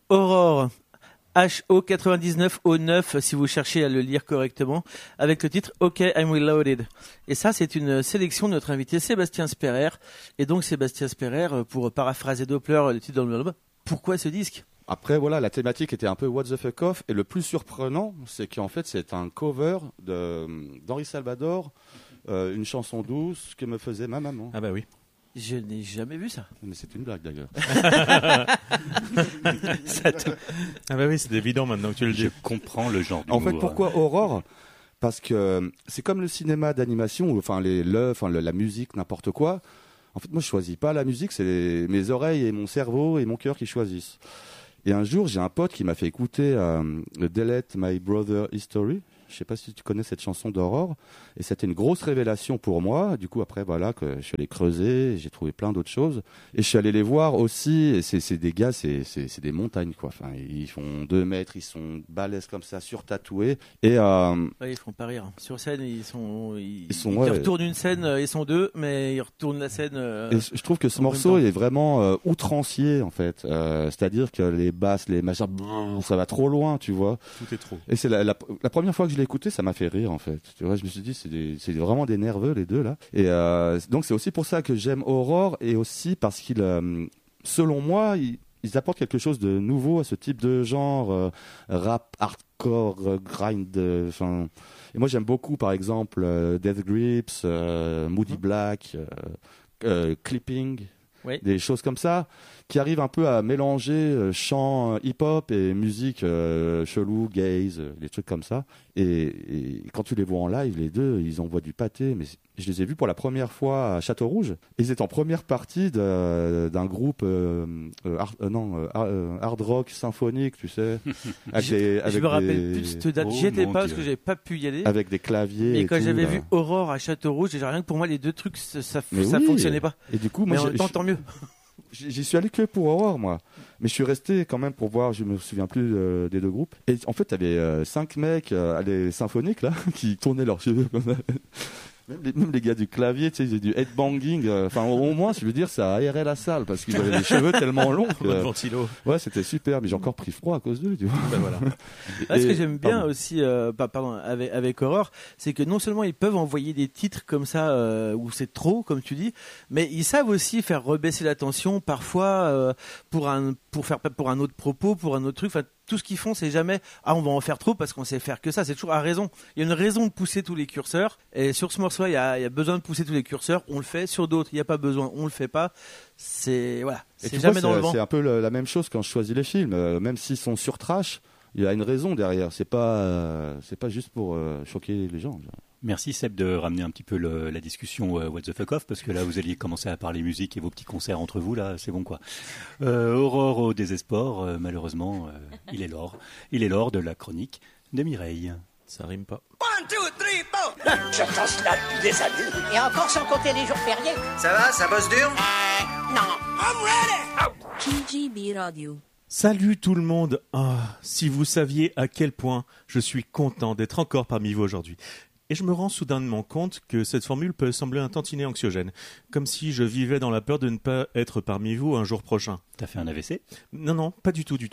Aurore. HO99O9 si vous cherchez à le lire correctement, avec le titre OK, I'm Reloaded. Et ça, c'est une sélection de notre invité Sébastien Sperrer. Et donc Sébastien Sperrer, pour paraphraser Doppler, le titre dans le pourquoi ce disque ? Après, voilà, la thématique était un peu what the fuck off. Et le plus surprenant, c'est qu'en fait, c'est un cover d'Henri Salvador, une chanson douce que me faisait ma maman. Ah bah oui. Je n'ai jamais vu ça. Mais c'est une blague d'ailleurs. Ah bah oui, c'est évident maintenant que tu le dis. Je comprends le genre d'humour. En fait, pourquoi Aurore ? Parce que c'est comme le cinéma d'animation, enfin la musique, n'importe quoi. En fait, moi, je choisis pas la musique, c'est mes oreilles et mon cerveau et mon cœur qui choisissent. Et un jour, j'ai un pote qui m'a fait écouter Delete My Brother History. Je sais pas si tu connais cette chanson d'Aurore. Et c'était une grosse révélation pour moi. Du coup, après, voilà, que je suis allé creuser, j'ai trouvé plein d'autres choses. Et je suis allé les voir aussi. Et c'est des gars, c'est des montagnes, quoi. Enfin, ils font 2 mètres, ils sont balèzes comme ça, surtatoués. Et ouais, ils font pas rire. Sur scène, ils retournent une scène, ils sont 2, mais ils retournent la scène. Et je trouve que ce morceau est vraiment outrancier, en fait. C'est-à-dire que les basses, les machins, ça va trop loin, tu vois. Tout est trop. Et c'est la première fois que je l'ai écouté, ça m'a fait rire, en fait. Tu vois, je me suis dit, c'est vraiment des nerveux, les deux, là. Et donc, c'est aussi pour ça que j'aime Aurore, et aussi parce qu'il, selon moi, ils apportent quelque chose de nouveau à ce type de genre, rap, hardcore, grind, enfin... Et moi, j'aime beaucoup, par exemple, Death Grips, Moody Black, Clipping, oui. Des choses comme ça, qui arrivent un peu à mélanger chant hip-hop et musique chelou, gaze, des trucs comme ça. Et quand tu les vois en live, les deux, ils envoient du pâté. Mais je les ai vus pour la première fois à Château-Rouge. Ils étaient en première partie d'un groupe hard rock symphonique, tu sais. Je me rappelle plus de cette date. J'y étais pas parce que j'avais pas pu y aller. Avec des claviers. Et quand j'avais vu Aurore à Château-Rouge, j'ai rien que pour moi, les deux trucs, ça fonctionnait pas. Et du coup, moi, tant mieux. J'y suis allé que pour Aurore, moi. Mais je suis resté quand même pour voir, je me souviens plus des deux groupes. Et en fait, t'avais 5 mecs à les symphoniques, là, qui tournaient leurs cheveux comme ça. Même les gars du clavier, tu sais, ils faisaient du headbanging. Enfin, au moins, je veux dire, ça aérait la salle parce qu'ils avaient les cheveux tellement longs. Ventilo. Ouais, c'était super. Mais j'ai encore pris froid à cause d'eux, tu vois. Ben voilà. Ce que j'aime bien aussi, avec Aurore, c'est que non seulement ils peuvent envoyer des titres comme ça où c'est trop, comme tu dis, mais ils savent aussi faire rebaisser la tension parfois pour un autre propos, pour un autre truc. Enfin, tout ce qu'ils font, c'est jamais on va en faire trop parce qu'on sait faire que ça. C'est toujours à raison. Il y a une raison de pousser tous les curseurs. Et sur ce morceau, il y a besoin de pousser tous les curseurs. On le fait. Sur d'autres, il n'y a pas besoin. On le fait pas. C'est jamais dans le vent. C'est un peu la même chose quand je choisis les films. Même s'ils sont sur trash, il y a une raison derrière. C'est pas juste pour choquer les gens. Merci Seb de ramener un petit peu la discussion What the fuck off, parce que là vous alliez commencer à parler musique et vos petits concerts entre vous, là c'est bon quoi. Aurore au désespoir, malheureusement, il est l'or de la chronique de Mireille. Ça rime pas. 1, 2, 3, 4. Je t'en cela depuis des années. Et encore sans compter les jours fériés. Ça va, ça bosse dur? Non. I'm ready. KGB Radio. Salut tout le monde. Si vous saviez à quel point je suis content d'être encore parmi vous aujourd'hui. Et je me rends soudainement compte que cette formule peut sembler un tantinet anxiogène, comme si je vivais dans la peur de ne pas être parmi vous un jour prochain. T'as fait un AVC ? Non, pas du tout.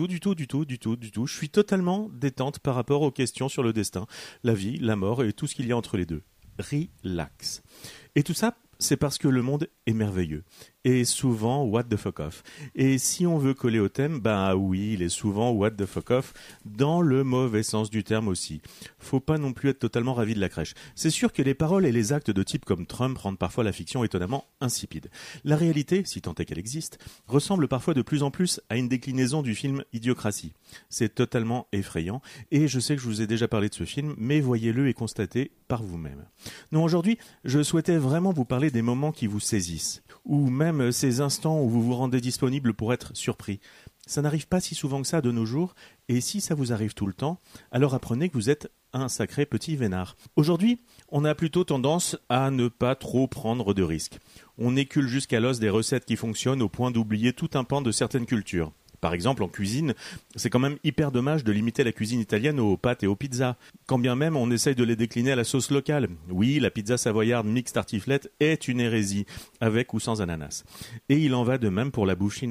Je suis totalement détente par rapport aux questions sur le destin, la vie, la mort et tout ce qu'il y a entre les deux. Relax. Et tout ça, c'est parce que le monde est merveilleux. Et souvent, what the fuck off. Et si on veut coller au thème, oui, il est souvent what the fuck off, dans le mauvais sens du terme aussi. Faut pas non plus être totalement ravi de la crèche. C'est sûr que les paroles et les actes de type comme Trump rendent parfois la fiction étonnamment insipide. La réalité, si tant est qu'elle existe, ressemble parfois de plus en plus à une déclinaison du film Idiocratie. C'est totalement effrayant, et je sais que je vous ai déjà parlé de ce film, mais voyez-le et constatez par vous-même. Non, aujourd'hui, je souhaitais vraiment vous parler des moments qui vous saisissent, ou même ces instants où vous vous rendez disponible pour être surpris. Ça n'arrive pas si souvent que ça de nos jours, et si ça vous arrive tout le temps, alors apprenez que vous êtes un sacré petit vénard. Aujourd'hui, on a plutôt tendance à ne pas trop prendre de risques. On écule jusqu'à l'os des recettes qui fonctionnent au point d'oublier tout un pan de certaines cultures. Par exemple, en cuisine, c'est quand même hyper dommage de limiter la cuisine italienne aux pâtes et aux pizzas, quand bien même on essaye de les décliner à la sauce locale. Oui, la pizza savoyarde mixte tartiflette est une hérésie, avec ou sans ananas. Et il en va de même pour la bouffe chinoise.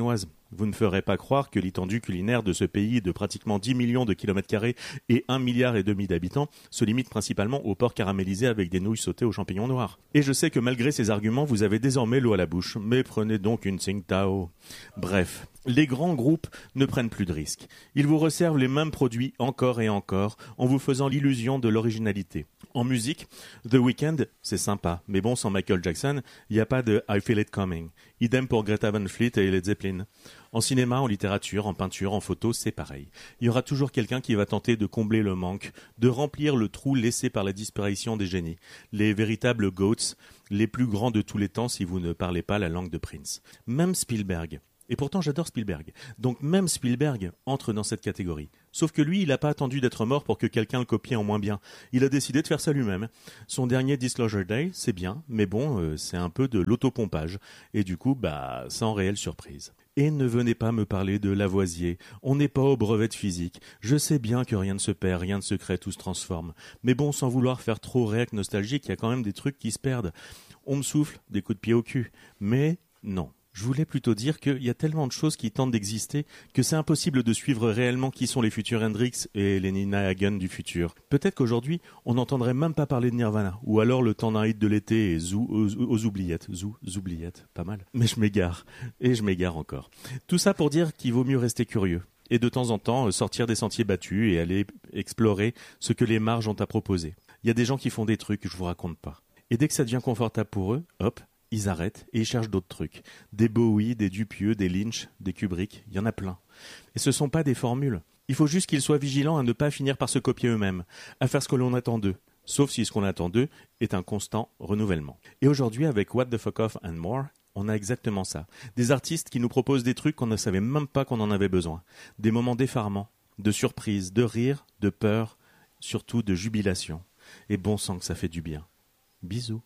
Vous ne ferez pas croire que l'étendue culinaire de ce pays de pratiquement 10 millions de kilomètres carrés et 1,5 milliard d'habitants se limite principalement au porc caramélisé avec des nouilles sautées aux champignons noirs. Et je sais que malgré ces arguments, vous avez désormais l'eau à la bouche, mais prenez donc une Tsingtao. Bref, les grands groupes ne prennent plus de risques. Ils vous resservent les mêmes produits encore et encore, en vous faisant l'illusion de l'originalité. En musique, The Weeknd, c'est sympa, mais bon, sans Michael Jackson, il n'y a pas de I Feel It Coming. Idem pour Greta Van Fleet et Led Zeppelin. En cinéma, en littérature, en peinture, en photo, c'est pareil. Il y aura toujours quelqu'un qui va tenter de combler le manque, de remplir le trou laissé par la disparition des génies. Les véritables GOATs, les plus grands de tous les temps si vous ne parlez pas la langue de Prince. Même Spielberg. Et pourtant, j'adore Spielberg. Donc même Spielberg entre dans cette catégorie. Sauf que lui, il n'a pas attendu d'être mort pour que quelqu'un le copie en moins bien. Il a décidé de faire ça lui-même. Son dernier Disclosure Day, c'est bien, mais bon, c'est un peu de l'autopompage. Et du coup, sans réelle surprise. Et ne venez pas me parler de Lavoisier. On n'est pas au brevet de physique. Je sais bien que rien ne se perd, rien ne se crée, tout se transforme. Mais bon, sans vouloir faire trop réac nostalgique, il y a quand même des trucs qui se perdent. On me souffle des coups de pied au cul. Mais non. Je voulais plutôt dire qu'il y a tellement de choses qui tentent d'exister que c'est impossible de suivre réellement qui sont les futurs Hendrix et les Nina Hagen du futur. Peut-être qu'aujourd'hui, on n'entendrait même pas parler de Nirvana, ou alors le temps d'un hit de l'été et aux oubliettes. Oubliettes, pas mal. Mais je m'égare, et je m'égare encore. Tout ça pour dire qu'il vaut mieux rester curieux. Et de temps en temps, sortir des sentiers battus et aller explorer ce que les marges ont à proposer. Il y a des gens qui font des trucs que je vous raconte pas. Et dès que ça devient confortable pour eux, hop, ils arrêtent et ils cherchent d'autres trucs. Des Bowie, des Dupieux, des Lynch, des Kubrick, il y en a plein. Et ce ne sont pas des formules. Il faut juste qu'ils soient vigilants à ne pas finir par se copier eux-mêmes, à faire ce que l'on attend d'eux, sauf si ce qu'on attend d'eux est un constant renouvellement. Et aujourd'hui, avec What the Fuck Off and More, on a exactement ça. Des artistes qui nous proposent des trucs qu'on ne savait même pas qu'on en avait besoin. Des moments d'effarement, de surprise, de rire, de peur, surtout de jubilation. Et bon sang que ça fait du bien. Bisous.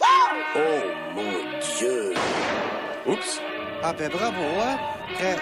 Oh mon Dieu! Oups! Ah ben bravo, hein? Très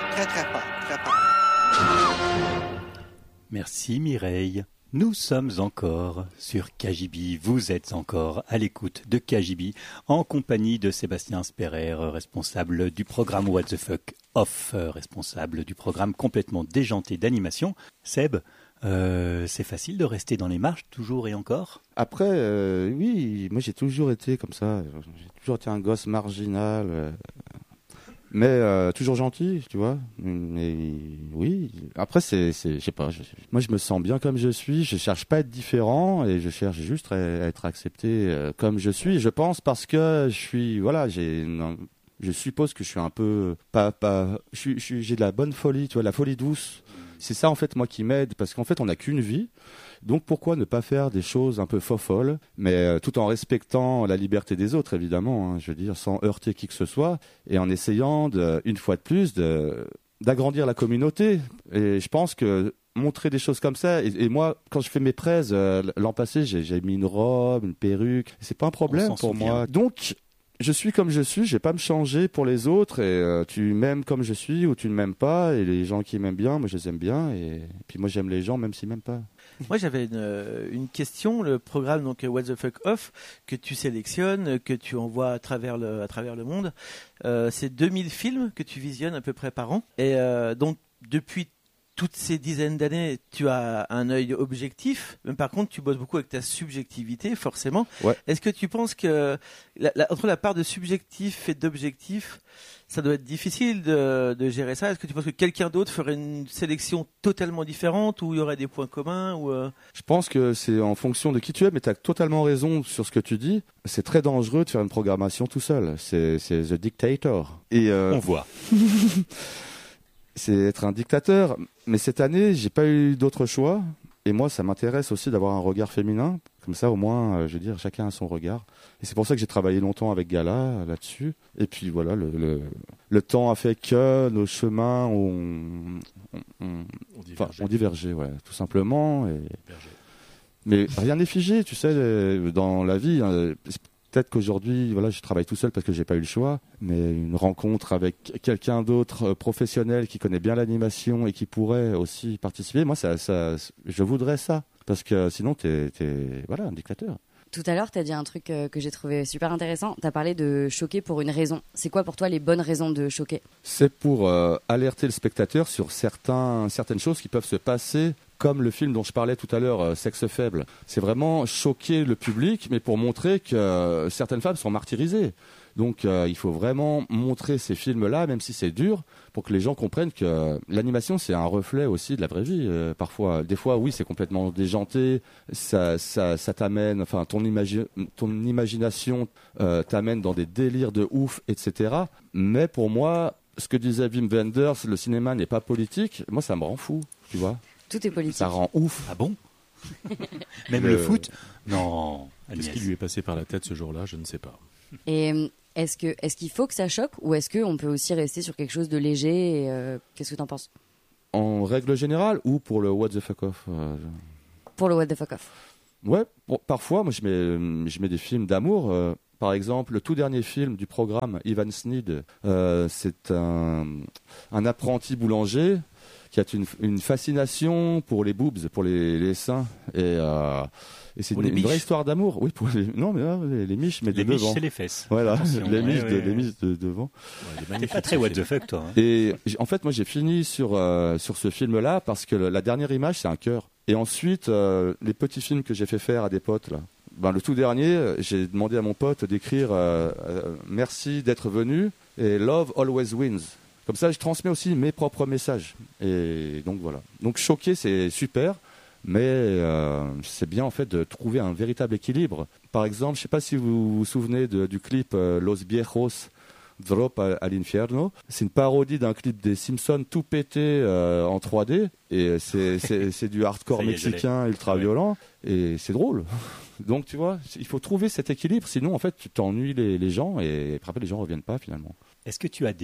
pas. Merci Mireille. Nous sommes encore sur KGB. Vous êtes encore à l'écoute de KGB en compagnie de Sébastien Sperrer, responsable du programme What the Fuck Off, responsable du programme complètement déjanté d'animation. Seb, c'est facile de rester dans les marges toujours et encore? Après, oui, moi j'ai toujours été comme ça. J'ai toujours été un gosse marginal, mais toujours gentil, tu vois. Mais oui, après je sais pas. Moi je me sens bien comme je suis. Je cherche pas à être différent et je cherche juste à être accepté comme je suis. Je pense parce que je suis, voilà, je suppose que je suis un peu j'ai de la bonne folie, tu vois, la folie douce. C'est ça en fait moi qui m'aide parce qu'en fait on n'a qu'une vie, donc pourquoi ne pas faire des choses un peu folles, mais tout en respectant la liberté des autres évidemment, hein, je veux dire sans heurter qui que ce soit et en essayant une fois de plus d'agrandir la communauté. Et je pense que montrer des choses comme ça et moi quand je fais mes prêts l'an passé j'ai mis une robe, une perruque, c'est pas un problème pour moi. Donc je suis comme je suis, je vais pas me changer pour les autres et tu m'aimes comme je suis ou tu ne m'aimes pas et les gens qui m'aiment bien, moi je les aime bien et puis moi j'aime les gens même s'ils m'aiment pas. Moi j'avais une question, le programme donc What the Fuck Off que tu sélectionnes, que tu envoies à travers le monde, c'est 2000 films que tu visionnes à peu près par an et donc depuis toutes ces dizaines d'années, tu as un œil objectif, mais par contre, tu bosses beaucoup avec ta subjectivité, forcément. Ouais. Est-ce que tu penses que entre la part de subjectif et d'objectif, ça doit être difficile de gérer ça? Est-ce que tu penses que quelqu'un d'autre ferait une sélection totalement différente où il y aurait des points communs ou Je pense que c'est en fonction de qui tu es, mais tu as totalement raison sur ce que tu dis. C'est très dangereux de faire une programmation tout seul. C'est The Dictator. Et On voit. C'est être un dictateur. Mais cette année, j'ai pas eu d'autre choix. Et moi, ça m'intéresse aussi d'avoir un regard féminin. Comme ça, au moins, je veux dire, chacun a son regard. Et c'est pour ça que j'ai travaillé longtemps avec Gala là-dessus. Et puis voilà, le temps a fait que nos chemins ont divergé, ouais, tout simplement. Mais rien n'est figé, tu sais, dans la vie. Hein. Peut-être qu'aujourd'hui, voilà, je travaille tout seul parce que j'ai pas eu le choix, mais une rencontre avec quelqu'un d'autre professionnel qui connaît bien l'animation et qui pourrait aussi participer, moi, je voudrais ça, parce que sinon, t'es voilà, un dictateur. Tout à l'heure, tu as dit un truc que j'ai trouvé super intéressant. Tu as parlé de choquer pour une raison. C'est quoi pour toi les bonnes raisons de choquer ? C'est pour alerter le spectateur sur certaines choses qui peuvent se passer, comme le film dont je parlais tout à l'heure, Sexe faible. C'est vraiment choquer le public, mais pour montrer que certaines femmes sont martyrisées. Donc il faut vraiment montrer ces films-là, même si c'est dur, pour que les gens comprennent que l'animation, c'est un reflet aussi de la vraie vie. Parfois, des fois, oui, c'est complètement déjanté, ça t'amène, enfin, ton imagination t'amène dans des délires de ouf, etc. Mais pour moi, ce que disait Wim Wenders, le cinéma n'est pas politique, moi, ça me rend fou, tu vois. Tout est politique. Ça rend ouf. Ah bon? Même le foot? Non. Qu'est-ce qui lui est passé par la tête ce jour-là? Je ne sais pas. Et est-ce qu'il faut que ça choque ou est-ce qu'on peut aussi rester sur quelque chose de léger qu'est-ce que tu en penses? En règle générale ou pour le what the fuck off Pour le what the fuck off. Ouais, parfois, moi je mets des films d'amour. Par exemple, le tout dernier film du programme, Ivan Sneed, c'est un apprenti boulanger qui a une fascination pour les boobs, pour les seins. Et c'est une vraie histoire d'amour. Oui, pour les miches, mais les de miches, devant. c'est les fesses. Voilà, attention. les miches de devant. Ouais, t'es pas très what the fuck, toi. Hein. Et en fait, moi, j'ai fini sur ce film-là parce que la dernière image, c'est un cœur. Et ensuite, les petits films que j'ai fait faire à des potes, là. Le tout dernier, j'ai demandé à mon pote d'écrire merci d'être venu et love always wins. Comme ça, je transmets aussi mes propres messages. Et donc voilà. Donc choquer, c'est super, mais c'est bien en fait de trouver un véritable équilibre. Par exemple, je ne sais pas si vous vous souvenez du clip Los Viejos Drop à l'Inferno. C'est une parodie d'un clip des Simpsons tout pété en 3D. Et c'est du hardcore mexicain ultra violent. Et c'est drôle. Donc tu vois, il faut trouver cet équilibre. Sinon, en fait, tu t'ennuies les gens et après les gens ne reviennent pas finalement. Est-ce que tu as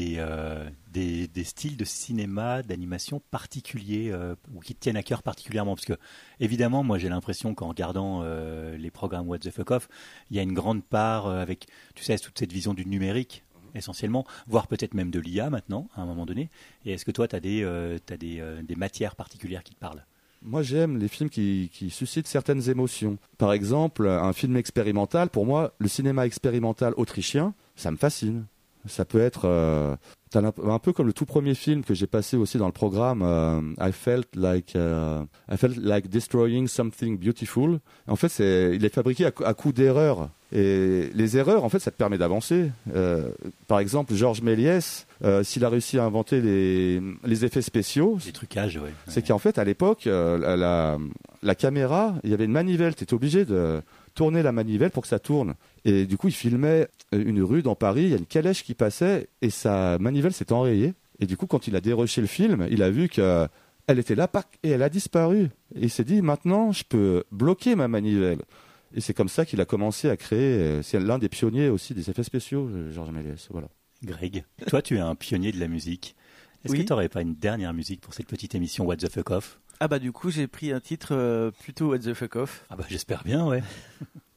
des styles de cinéma, d'animation particuliers ou qui te tiennent à cœur particulièrement? Parce que, évidemment, moi j'ai l'impression qu'en regardant les programmes What the Fuck Off, il y a une grande part avec, tu sais, toute cette vision du numérique, essentiellement, voire peut-être même de l'IA maintenant, à un moment donné. Et est-ce que toi, tu as des matières particulières qui te parlent? Moi, j'aime les films qui suscitent certaines émotions. Par exemple, un film expérimental, pour moi, le cinéma expérimental autrichien, ça me fascine. Ça peut être un peu comme le tout premier film que j'ai passé aussi dans le programme, I felt like destroying something beautiful. En fait, il est fabriqué à coup d'erreurs. Et les erreurs, en fait, ça te permet d'avancer. Par exemple, Georges Méliès, s'il a réussi à inventer les effets spéciaux, les trucages, ouais. C'est qu'en fait, à l'époque, la caméra, il y avait une manivelle. Tu étais obligé de tourner la manivelle pour que ça tourne. Et du coup, il filmait une rue dans Paris, il y a une calèche qui passait et sa manivelle s'est enrayée. Et du coup, quand il a déroché le film, il a vu qu'elle était là, et elle a disparu. Et il s'est dit, maintenant, je peux bloquer ma manivelle. Et c'est comme ça qu'il a commencé à créer. C'est l'un des pionniers aussi des effets spéciaux, Georges Méliès. Voilà. Greg, toi, tu es un pionnier de la musique. Est-ce que tu n'aurais pas une dernière musique pour cette petite émission What the Fuck Off? Du coup, j'ai pris un titre plutôt What the Fuck Off. J'espère bien, ouais.